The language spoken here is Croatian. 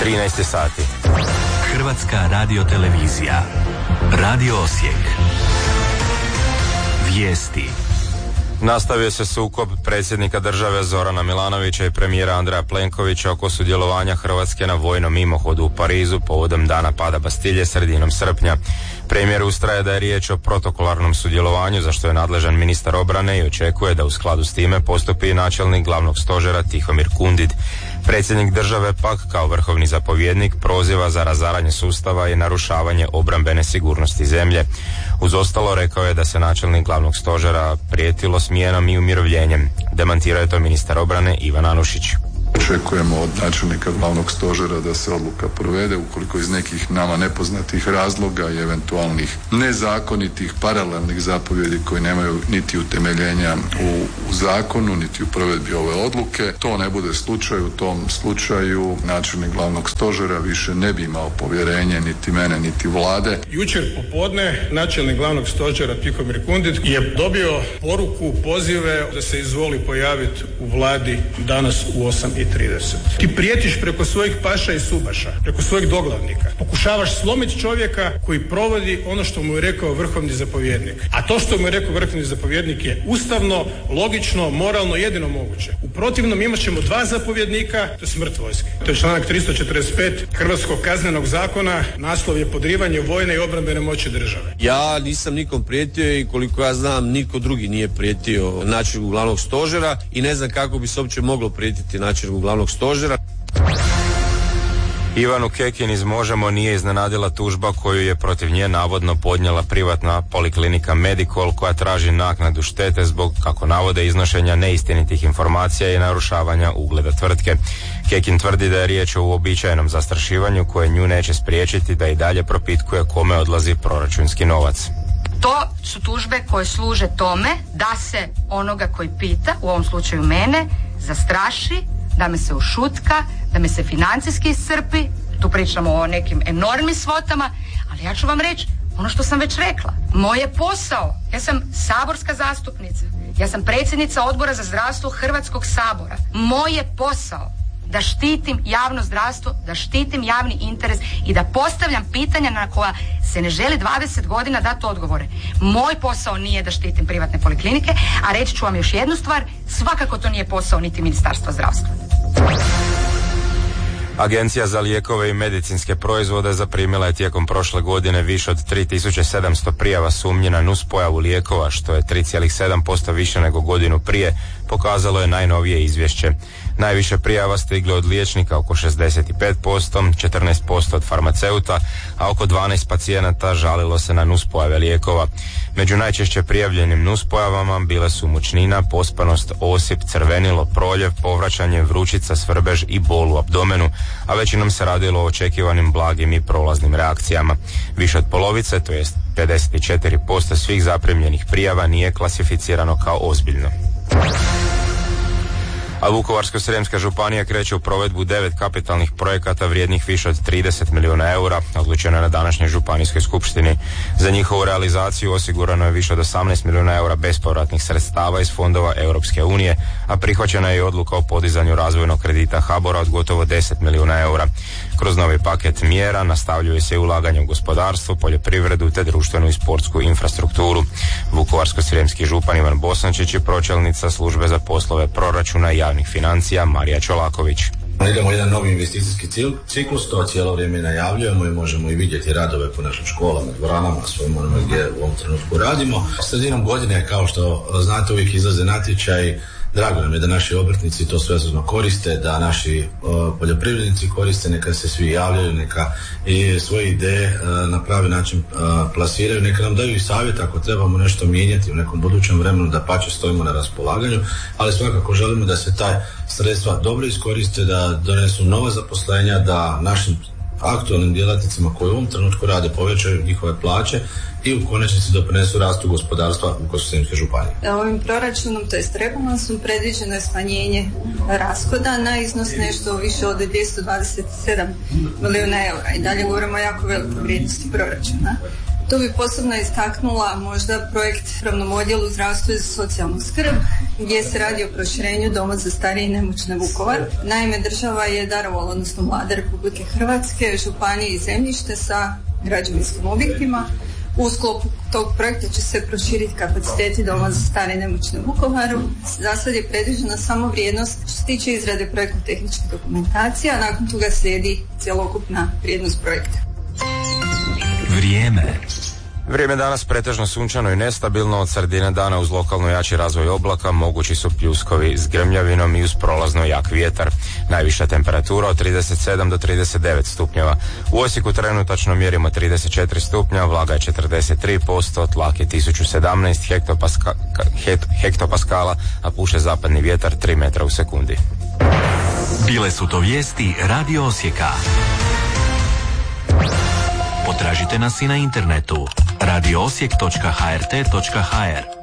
13 sati. Hrvatska radiotelevizija. Radio Osijek. Vijesti. Nastavio se sukob predsjednika države Zorana Milanovića i premijera Andreja Plenkovića oko sudjelovanja Hrvatske na vojnom mimohodu u Parizu povodom dana pada Bastilje sredinom srpnja. Premijer ustraje da je riječ o protokolarnom sudjelovanju za što je nadležan ministar obrane i očekuje da u skladu s time postupi načelnik glavnog stožera Tihomir Kundid. Predsjednik države pak kao vrhovni zapovjednik proziva za razaranje sustava i narušavanje obrambene sigurnosti zemlje. Uz ostalo rekao je da se načelnik glavnog stožera prijetilo smjenom i umirovljenjem. Demantirao je to ministar obrane Ivan Anušić. Očekujemo od načelnika glavnog stožera da se odluka provede ukoliko iz nekih nama nepoznatih razloga i eventualnih nezakonitih paralelnih zapovjedi koji nemaju niti utemeljenja u zakonu niti u provedbi ove odluke. To ne bude slučaj, u tom slučaju načelnik glavnog stožera više ne bi imao povjerenje niti mene niti vlade. Jučer popodne načelnik glavnog stožera Tihomir Kundid je dobio poruku, pozive da se izvoli pojaviti u vladi danas u 8:30. Ti prijetiš preko svojih paša i subaša, preko svojih doglavnika. Pokušavaš slomiti čovjeka koji provodi ono što mu je rekao vrhovni zapovjednik. A to što mu je rekao vrhovni zapovjednik je ustavno, logično, moralno, jedino moguće. U protivnom imat ćemo dva zapovjednika, to je smrt vojske. To je članak 345 Hrvatskog kaznenog zakona, naslov je podrivanje vojne i obrambene moći države. Ja nisam nikom prijetio i koliko ja znam niko drugi nije prijetio načelniku glavnog stožera i ne znam kako bi se uopće moglo prijetiti načelniku glavnog stožera. Ivanu Kekin iz Možemo nije iznenadila tužba koju je protiv nje navodno podnijela privatna poliklinika Medikol koja traži naknadu štete zbog, kako navode, iznošenja neistinitih informacija i narušavanja ugleda tvrtke. Kekin tvrdi da je riječ o uobičajenom zastrašivanju koje nju neće spriječiti da i dalje propitkuje kome odlazi proračunski novac. To su tužbe koje služe tome da se onoga koji pita, u ovom slučaju mene, zastraši, da me se ušutka, da me se financijski iscrpi. Tu pričamo o nekim enormnim svotama, ali ja ću vam reći ono što sam već rekla. Moj je posao, ja sam saborska zastupnica, ja sam predsjednica Odbora za zdravstvo Hrvatskog sabora. Moj je posao da štitim javno zdravstvo, da štitim javni interes i da postavljam pitanja na koja se ne želi 20 godina dati odgovore. Moj posao nije da štitim privatne poliklinike, a reći ću vam još jednu stvar, svakako to nije posao niti Ministarstva zdravstva. Agencija za lijekove i medicinske proizvode zaprimila je tijekom prošle godine više od 3700 prijava sumnji na nuspojavu lijekova, što je 3,7% više nego godinu prije, pokazalo je najnovije izvješće. Najviše prijava stiglo od liječnika, oko 65%, 14% od farmaceuta, a oko 12 pacijenata žalilo se na nuspojave lijekova. Među najčešće prijavljenim nuspojavama bile su mučnina, pospanost, osip, crvenilo, proljev, povraćanje, vrućica, svrbež i bol u abdomenu, a većinom se radilo o očekivanim blagim i prolaznim reakcijama. Više od polovice, to jest 54% svih zaprimljenih prijava nije klasificirano kao ozbiljno. A Vukovarsko-srijemska županija kreće u provedbu 9 kapitalnih projekata vrijednih više od 30 milijuna eura, odlučeno je na današnjoj županijskoj skupštini. Za njihovu realizaciju osigurano je više od 18 milijuna eura bespovratnih sredstava iz fondova Europske unije, a prihvaćena je i odluka o podizanju razvojnog kredita HBOR-a od gotovo 10 milijuna eura. Kroz novi paket mjera nastavljuje se i ulaganje u gospodarstvo, poljoprivredu te društvenu i sportsku infrastrukturu. Vukovarsko-srijemski župan Ivan Bosančić i pročelnica službe za poslove proračuna i javnih financija Marija Čolaković. Idemo jedan novi investicijski ciklus, to cijelo vrijeme najavljujemo i možemo i vidjeti radove po našim školama, dvoranama, svojim onome gdje u ovom trenutku radimo. Sredinom godine, kao što znate, uvijek izlaze natječaj. Drago nam je da naši obrtnici to svesrdno koriste, da naši poljoprivrednici koriste, neka se svi javljaju, neka i svoje ideje na pravi način plasiraju, neka nam daju i savjet ako trebamo nešto mijenjati u nekom budućem vremenu, da pače stojimo na raspolaganju, ali svakako želimo da se ta sredstva dobro iskoriste, da donesu nova zaposlenja, da našim aktualnim djelatnicima koji u ovom trenutku rade povećaju njihove plaće i u konačnici doprinesu rastu gospodarstva Vukovarsko-srijemske županije. Ovim proračunom, to jest rebalansom, predviđeno je smanjenje rashoda na iznos nešto više od 227 milijuna eura. I dalje govorimo o jako velikoj vrijednosti proračuna. Tu bi posebno istaknula možda projekt Upravnom odjelu zdravstva i za socijalnu skrb, gdje se radi o proširenju Doma za starije i nemoćne Vukovar. Naime, država je darovala, odnosno Vlada Republike Hrvatske, županiji i zemljište sa građevinskim objektima. U sklopu tog projekta će se proširiti kapaciteti Doma za starije i nemoćne Vukovaru. Za sad je predviđena samo vrijednost što se tiče izrade projektno-tehničke dokumentacije, a nakon toga slijedi cjelokupna vrijednost projekta. Vrijeme danas pretežno sunčano i nestabilno, od sredine dana uz lokalno jači razvoj oblaka mogući su pljuskovi s grmljavinom i uz prolazno jak vjetar. Najviša temperatura od 37 do 39 stupnjeva. U Osijeku trenutačno mjerimo 34 stupnja, vlaga je 43%, tlak je 1017 hektopaskala, a puše zapadni vjetar 3 metra u sekundi. Bile su to vijesti Radio Osijeka. Potražite nas i na internetu radioosijek.hrt.hr.